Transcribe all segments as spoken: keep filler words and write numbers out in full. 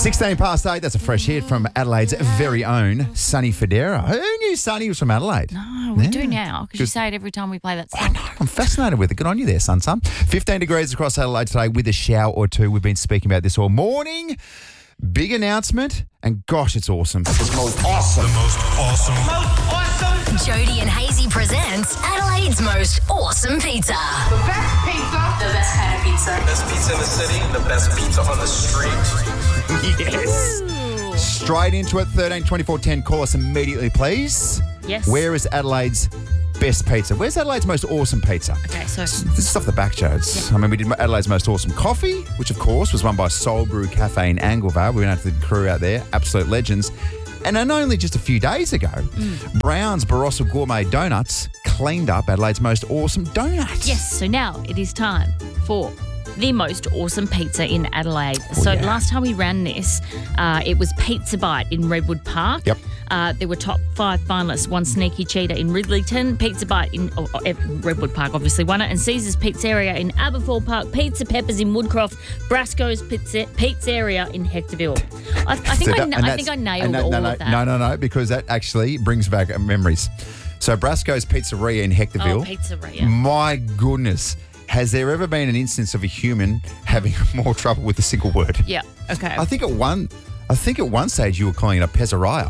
sixteen past eight, that's a fresh hit from Adelaide's very own Sonny Fodera. Who knew Sonny was from Adelaide? No, we Yeah. do now because you say it every time we play that I song. know, I'm fascinated with it. Good on you there, son, son. fifteen degrees across Adelaide today with a shower or two. We've been speaking about this all morning. Big announcement, and gosh, it's awesome. It's most awesome. The most awesome. Most awesome. Jody and Hazy presents Adelaide's most awesome pizza. The best pizza. The best kind of pizza. Best pizza in the city, the best pizza on the street. Yes. Straight into it, thirteen twenty-four ten. Call us immediately, please. Yes. Where is Adelaide's best pizza? Where's Adelaide's most awesome pizza? Okay, so This is off the back, Jodes. I mean, we did Adelaide's most awesome coffee, which, of course, was run by Soul Brew Cafe in Anglevale. We went out to the crew out there, absolute legends. And then only just a few days ago, Brown's Barossa Gourmet Donuts cleaned up Adelaide's most awesome donuts. yes, so now it is time for the most awesome pizza in Adelaide. so yeah. last time we ran this, uh, it was Pizza Bite in Redwood Park. Yep. Uh, there were top five finalists. One Sneaky Cheetah in Ridleyton, Pizza Bite in oh, oh, Redwood Park obviously won it, and Caesar's Pizzeria in Aberfoyle Park, Pizza Peppers in Woodcroft, Brasco's Pizza, Pizzeria in Hectorville. I, I think So I, that- na- and I that's- think I nailed and that- all no, no, of that. No, no, no, because that actually brings back uh, memories. So Brasco's Pizzeria in Hectorville. Oh, Pizzeria. My goodness. Has there ever been an instance of a human having more trouble with a single word? Yeah. Okay. I think at one, I think at one stage you were calling it a Pezzeria.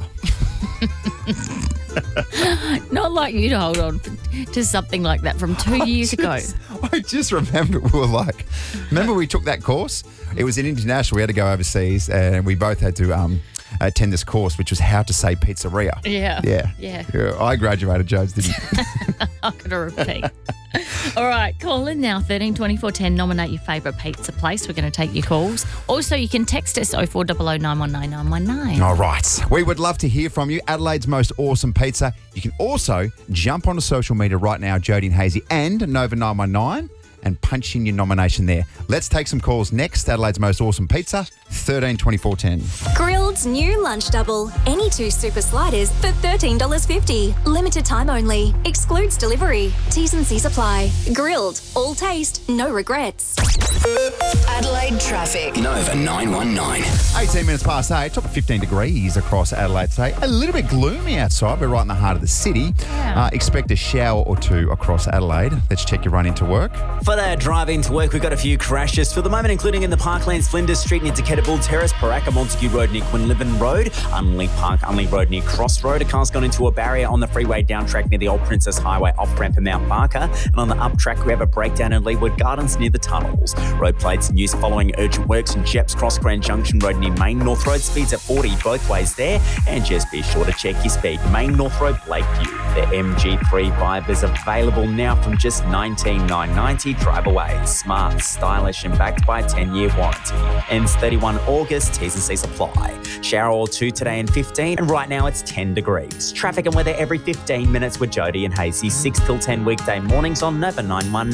Not like you to hold on to something like that from two years ago. I just remember we were like, remember we took that course? It was in international. We had to go overseas, and we both had to um, attend this course, which was how to say pizzeria. Yeah. Yeah. Yeah. Yeah, I graduated, Jodes, didn't you? I'm going to repeat. All right, call in now, thirteen twenty-four ten. Nominate your favourite pizza place. We're going to take your calls. Also, you can text us oh four hundred nine one nine nine one nine. All right. We would love to hear from you. Adelaide's most awesome pizza. You can also jump onto social media right now, Jody and Hazy and Nova nine one nine, and punch in your nomination there. Let's take some calls next. Adelaide's most awesome pizza, thirteen twenty-four ten. Grilled's new lunch double. Any two super sliders for thirteen dollars fifty. Limited time only. Excludes delivery. T's and C's apply. Grilled. All taste, no regrets. Adelaide traffic. Nova nine one nine. eighteen minutes past eight, top of fifteen degrees across Adelaide today. A little bit gloomy outside. We're right in the heart of the city. Yeah. Uh, expect a shower or two across Adelaide. Let's check your run into work. For that drive into work, we've got a few crashes for the moment, including in the Parklands, Flinders Street near Decatable Terrace, Paraka, Montague Road near Quinlivan Road, Unley Park, Unley Road near Cross Road. A car's gone into a barrier on the freeway down track near the Old Princess Highway off ramp in Mount Barker. And on the up track, we have a breakdown in Leewood Gardens near the tunnels. Road plates in use following urgent works in Jeps Cross Grand Junction Road near Main North Road. Speeds at forty both ways there. And just be sure to check your speed. Main North Road, Lakeview. The M G three Vibe is available now from just nineteen thousand nine hundred ninety dollars. Drive away. Smart, stylish and backed by a ten-year warranty. Ends thirty-first of August. T's and C's apply. Shower or two today and fifteen. And right now it's ten degrees. Traffic and weather every fifteen minutes with Jody and Hazy. six till ten weekday mornings on Nova nine one nine.